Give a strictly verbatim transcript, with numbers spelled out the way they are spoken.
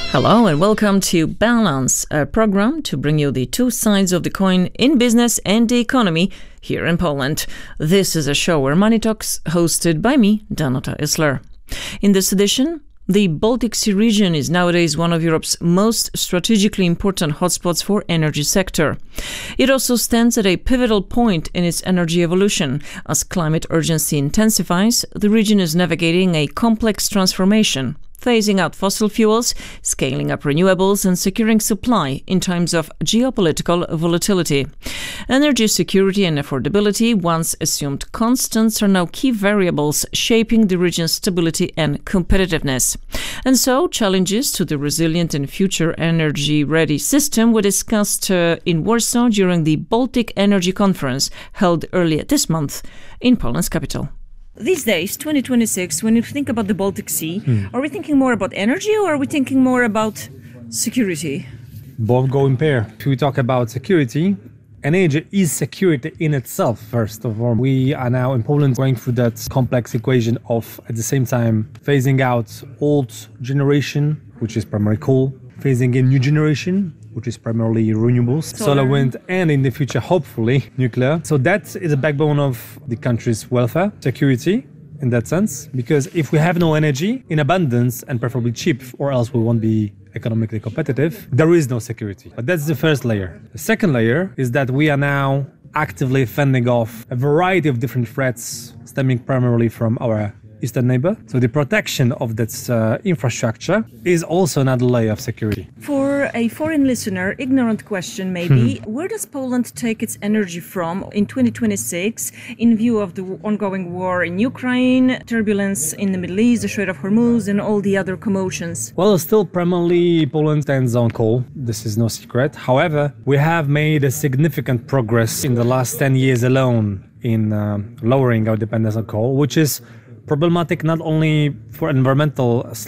Hello and welcome to Balance, a program to bring you the two sides of the coin in business and the economy here in Poland. This is a show where money talks, hosted by me, Danuta Isler. In this edition, the Baltic Sea region is nowadays one of Europe's most strategically important hotspots for energy sector. It also stands at a pivotal point in its energy evolution. As climate urgency intensifies, the region is navigating a complex transformation, phasing out fossil fuels, scaling up renewables, and securing supply in times of geopolitical volatility. Energy security and affordability, once assumed constants, are now key variables shaping the region's stability and competitiveness. And so, challenges to the resilient and future energy-ready system were discussed uh, in Warsaw during the Baltic Energy Conference held earlier this month in Poland's capital. These days, twenty twenty-six, when you think about the Baltic Sea, hmm. are we thinking more about energy or are we thinking more about security? Both go in pair. If we talk about security, energy is security in itself, first of all. We are now in Poland going through that complex equation of, at the same time, phasing out old generation, which is primarily coal, phasing in new generation, which is primarily renewables, solar. solar, wind, and in the future, hopefully, nuclear. So that is the backbone of the country's welfare, security, in that sense. Because if we have no energy in abundance, and preferably cheap, or else we won't be economically competitive, there is no security. But that's the first layer. The second layer is that we are now actively fending off a variety of different threats stemming primarily from our eastern neighbor. So the protection of that uh, infrastructure is also another layer of security. For a foreign listener, ignorant question maybe, hmm. where does Poland take its energy from in twenty twenty-six in view of the ongoing war in Ukraine, turbulence in the Middle East, the Strait of Hormuz, and all the other commotions? Well, still primarily Poland stands on coal. This is no secret. However, we have made a significant progress in the last ten years alone in uh, lowering our dependence on coal, which is problematic not only for environmental